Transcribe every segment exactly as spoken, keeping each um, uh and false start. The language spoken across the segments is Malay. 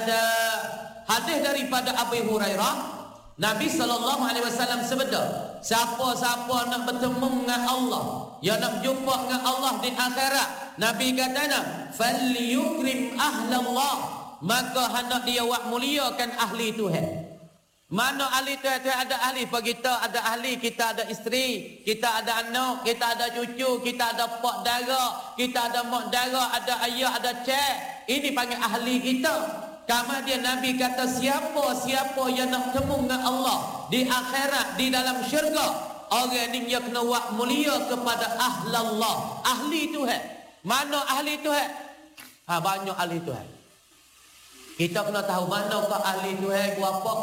ada hadis daripada Abu Hurairah, Nabi sallallahu alaihi wasallam sebeda, siapa-siapa nak bertemu dengan Allah, ya nak jumpa dengan Allah di akhirat, Nabi katanya falyukrim ahlallah, maka hendak dia wak muliakan ahli Tuhan. Mana ahli Tuhan? Ada ahli apa kita? Ada ahli, kita ada isteri, kita ada anak, kita ada cucu, kita ada pak dara, kita ada mak dara, ada ayah, ada cik. Ini panggil ahli kita. Kemudian Nabi kata siapa-siapa yang nak temu dengan Allah di akhirat, di dalam syurga, orang ni dia kena wak mulia kepada ahlallah, ahli Tuhan. Mana ahli Tuhan? Ha, banyak ahli Tuhan. Kita kena tahu manakah ahli Tuhan berapa.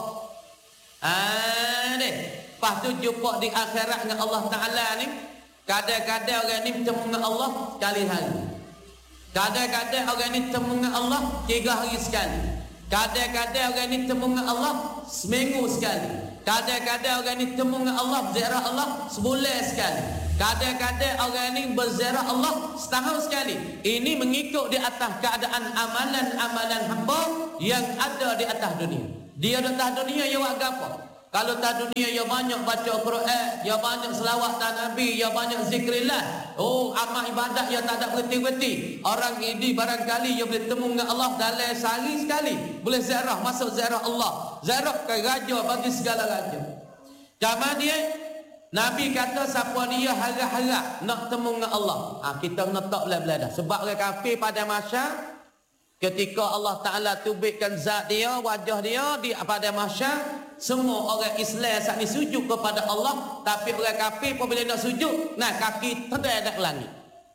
Ah, ni. Lepas tu jumpa di akhirat dengan Allah Ta'ala ni, kadang-kadang orang ni bertemu dengan Allah sekali hari. Kadang-kadang orang ni bertemu dengan Allah tiga hari sekali. Kadang-kadang orang ni bertemu dengan Allah seminggu sekali. Kadang-kadang orang ni bertemu dengan Allah berziarah Allah sebulan sekali. Kadang-kadang orang ni berziarah Allah setahun sekali. Ini mengikut di atas keadaan amalan-amalan hamba yang ada di atas dunia. Dia di atas dunia dia buat apa? Kalau atas dunia dia banyak baca Quran, dia banyak selawat dan Nabi, dia banyak zikrillah. Oh, amal ibadat dia tak ada berhenti-berhenti. Orang ini barangkali dia boleh temu dengan Allah dalam sehari sekali. Boleh ziarah, masuk ziarah Allah. Ziarah ke raja bagi segala raja. Kemudian Nabi kata siapa dia harap-harap nak temu dengan Allah. Ha, kita kena tak belah-belah dah. Sebab orang kafir pada masa ketika Allah Ta'ala tubikkan zat dia, wajah dia di pada mahsyar, semua orang Islam saat ni sujud kepada Allah, tapi orang kafir apabila nak sujud, nah kaki tendai ke langit.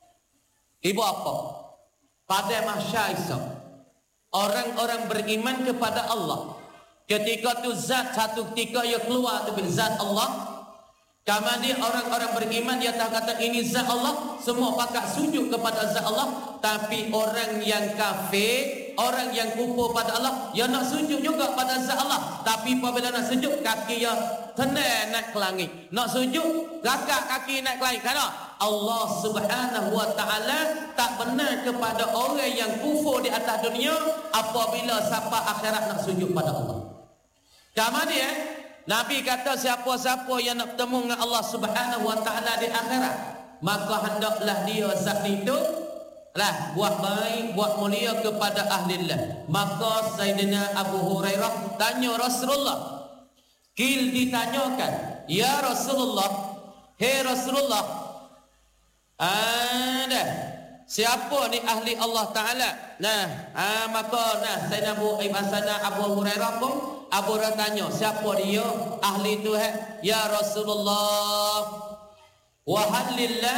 Ibu apa? Pada mahsyar esok, orang-orang beriman kepada Allah, ketika tu zat satu ketika ia keluar tu zat Allah. Kemudian orang-orang beriman dia tak kata ini zat Allah, semua pakat sujud kepada zat Allah. Tapi orang yang kafir, orang yang kufur pada Allah, dia nak sujud juga pada zat Allah. Tapi apabila nak sujud, kaki dia tendai naik ke langit. Nak sujud, rakak kaki naik ke langit. Kerana Allah Subhanahu wa ta'ala tak benar kepada orang yang kufur di atas dunia apabila sampai akhirat nak sujud pada Allah. Kemudian Nabi kata siapa-siapa yang nak bertemu dengan Allah Subhanahu wa ta'ala di akhirat, maka hendaklah dia saat itu lah buat baik, buat mulia kepada ahlillah. Maka Sayyidina Abu Hurairah tanya Rasulullah, kil ditanyakan, ya Rasulullah, hei Rasulullah, ada siapa ni ahli Allah Ta'ala? Nah, ah, maka nah Sayyidina Abu Ibasana Abu Hurairah pun Abu Hurairah tanya, siapa dia ahli Tuhan? Ya Rasulullah, wa halillah,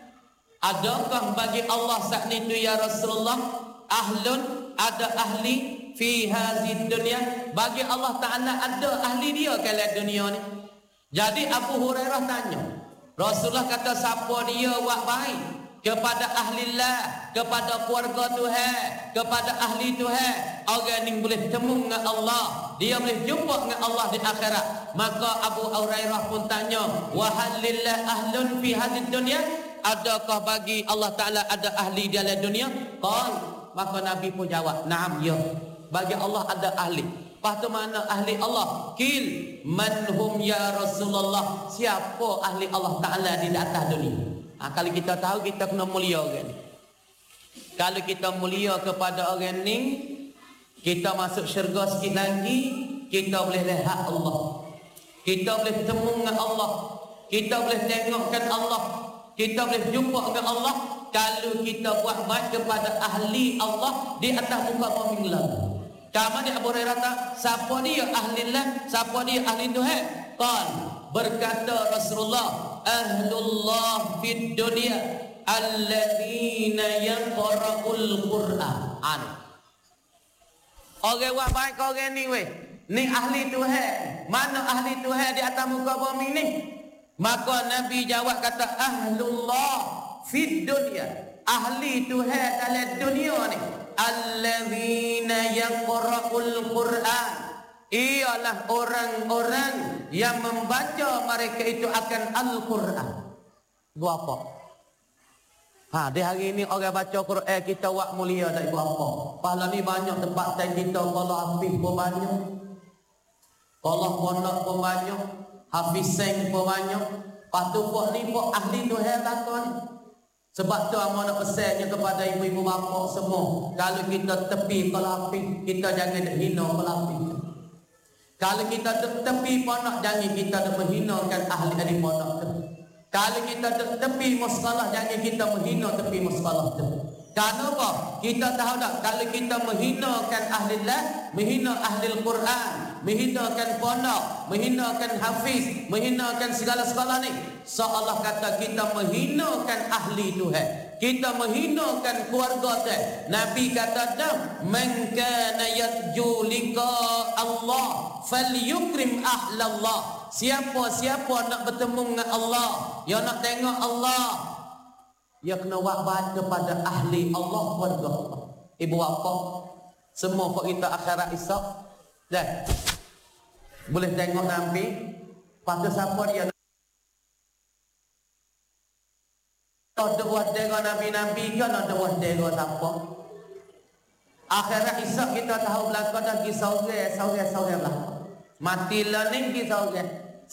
adakah bagi Allah saat itu ya Rasulullah ahlun, ada ahli fi hazid dunia? Bagi Allah Ta'ala ada ahli dia kalau dunia ni. Jadi Abu Hurairah tanya, Rasulullah kata siapa dia buat baik kepada ahlillah, kepada keluarga Tuhan, kepada ahli Tuhan, orang ni boleh temu dengan Allah, dia boleh jumpa dengan Allah di akhirat. Maka Abu Hurairah pun tanya, wa halillah ahlun fi hadid dunya, adakah bagi Allah Ta'ala ada ahli di dalam dunia? Qal, maka Nabi pun jawab, na'am, ya, bagi Allah ada ahli. Lepas tu mana ahli Allah? Kil manhum ya Rasulullah, siapa ahli Allah Ta'ala di atas dunia? Ha, kalau kita tahu, kita kena mulia orang ni. Kalau kita mulia kepada orang ni, kita masuk syurga sikit lagi, kita boleh lihat Allah, kita boleh bertemu dengan Allah, kita boleh tengokkan Allah, kita boleh jumpa dengan Allah. Kalau kita buat baik kepada ahli Allah di atas muka bumi lalu. Kemudian Abu Hurairah kata, siapa dia ahlillah, siapa dia ahli Tuhan? Qal, berkata Rasulullah, ahlullah fid dunya alladzina yaqra'ul Qur'an. Orang buat baik orang ni weh, ni ahli Tuhan. Mana ahli Tuhan di atas muka bumi ni? Maka Nabi jawab kata, ahlullah fid dunya, ahli Tuhan dalam dunia ni, alladzina yaqra'ul Qur'an, ialah orang-orang yang membaca mereka itu akan Al-Quran. Dua apa? Ha, di hari ni orang baca Quran kita buat mulia tak ibu apa. Pahala ni banyak tempat time kita, kalau hafiz pun banyak. Kalau pondok pun banyak, hafiz seng pun banyak. Patu pok ni pok ahli tu hebat tu ni. Sebab tu amak nak pesannya kepada ibu-ibu bapa semua, kalau kita tepi kalau hafiz, kita jangan nak hina kalau hafiz. Kalau kita tepi pondok, jangan kita nak menghinakan ahli ahli pondok tu. Kalau kita tepi masalah, jangan kita menghina tepi masalah tu. Kenapa? Kita tahu tak, kalau kita menghinakan ahli Allah, menghina ahli Al-Quran, menghinakan pondok, menghinakan hafiz, menghinakan segala sekolah ni, seolah kata kita menghinakan ahli Tuhan, kita menghinakan keluarga Tuhan. Nabi kata dah, man kana yarju liqa Allah falyukrim ahlallah. Siapa-siapa nak bertemu dengan Allah, yang nak tengok Allah, dia kena buat baik kepada ahli Allah, keluarga Allah. Ibu bapa semua kok kita akhirat esok dah boleh tengok Nabi. Pada siapa dia ada buat dengan Nabi-Nabi kan, ada buat dengan siapa. Akhirat esok kita tahu belakang dah kisah orang, saudara-saudara belakang. Mati lah ni kisah orang.